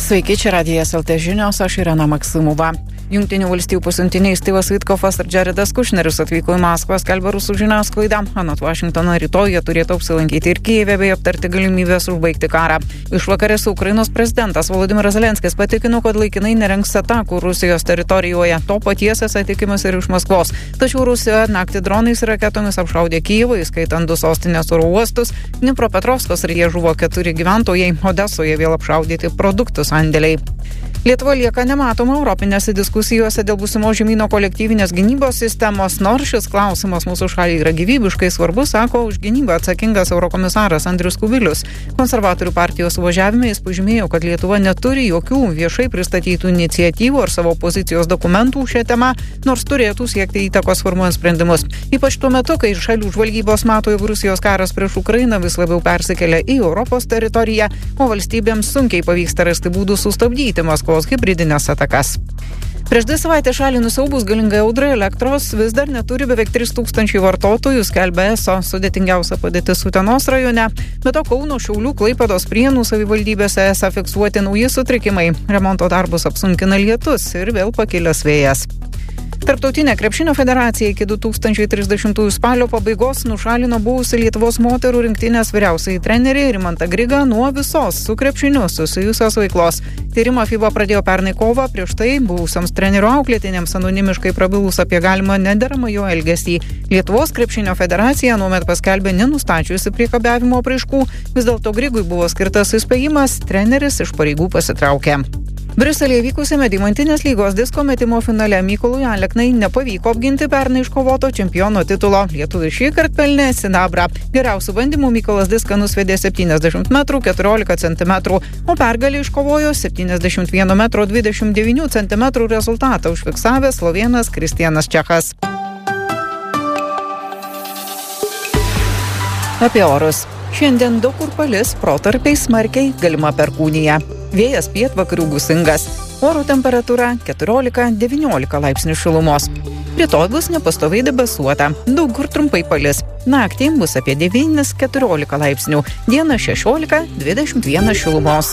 Sveiki, čia Radijas LT žinios, aš Irena Maksimova. Jungtinių valstijų pasiuntiniai Styvas Vitkofas ir Jaredas Kušneris atvyko į Maskvą, skelbia rusų žiniasklaida. Anot Vašingtono rytoj jie turėtų apsilankyti ir Kijeve bei aptarti galimybės užbaigti karą. Išvakarėse Ukrainos prezidentas Volodymyras Zelenskis patikino, kad laikinai nerengs atakų Rusijos teritorijoje. To paties esą tikimasi ir iš Maskvos. Tačiau Rusija naktį dronais ir raketomis apšaudė Kijevą, įskaitant 2 sostinės oro uostus. Dnipropetrovsko srityje žuvo 4 gyventojai, Odesoje vėl apšaudyti produktų sandėliai. Lietuva lieka nematoma europinėse diskusijose dėl būsimo žemyno kolektyvinės gynybos sistemos, nors šis klausimas mūsų šaliai yra gyvybiškai svarbus, sako už gynybą atsakingas eurokomisaras Andrius Kubilius. Konservatorių partijos suvažiavime jis pažymėjo, kad Lietuva neturi jokių viešai pristatytų iniciatyvų ar savo pozicijos dokumentų šią temą, nors turėtų siekti įtakos formuojant sprendimus. Ypač tuo metu, kai šalių žvalgybos mato, jog Rusijos karas prieš Ukrainą vis labiau persikelia į Europos teritoriją, o valstybėms sunkiai pavyksta rasti būdų sustabdyti Maskvos hibridinės atakas. Prieš 2 savaitės šalį nusiaubus galingai audrai elektros vis dar neturi beveik 3000 vartotojų, skelbia ESO. Sudėtingiausia padėtis Utenos rajone. Be to Kauno, Šiaulių, Klaipėdos, Prienų savivaldybėse esą fiksuoti nauji sutrikimai. Remonto darbus apsunkina lietus ir vėl pakilęs vėjas. Tarptautinė krepšinio federacija iki 2030 spalio pabaigos nušalino buvusi Lietuvos moterų rinktinės vyriausiąjį trenerį Rimantą Grigą nuo visos su krepšiniu susijusios veiklos. Tyrimą FIBA pradėjo pernai kovą, prieš tai buvusiams trenerių auklėtiniams anonimiškai prabilus apie galimą nederamą jo elgesį. Lietuvos krepšinio federacija nuomet paskelbė nenustačiusi priekabiavimo apraiškų, vis dėlto Grigui buvo skirtas įspėjimas, treneris iš pareigų pasitraukė. Briuselėje vykusiame Deimantinės lygos disko metimo finale Mykolui Aleknai nepavyko apginti pernai iškovoto čempiono titulo. Lietuviai šįkart pelnė sidabrą. Geriausių bandymų Mykolas diską nusvedė 70 m 14 cm, o pergalę iškovojo 71 m 29 cm rezultatą užfiksavęs slovėnas Kristianas Čechas. Apie orus. Šiandien daug kur palis, protarpiais smarkiai, galima perkūnija. Vėjas pietvakarių gūsingas. Oro temperatūra 14-19 laipsnių šilumos. Rytoj bus nepastoviai debesuota. Daug kur trumpai palis. Naktį bus apie 9-14 laipsnių. Dieną 16-21 šilumos.